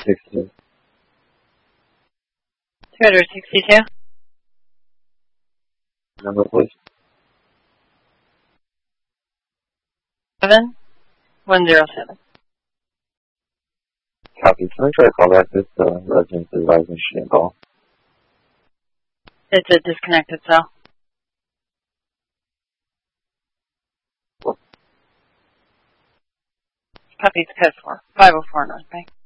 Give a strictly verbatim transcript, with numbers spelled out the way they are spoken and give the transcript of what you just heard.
sixty. two sixty-two. Number, please. Seven one zero seven. Copy. Can I try to call back this uh, residence advising she didn't call? It's a disconnected cell. Copy, it's code four. five oh four North Bank.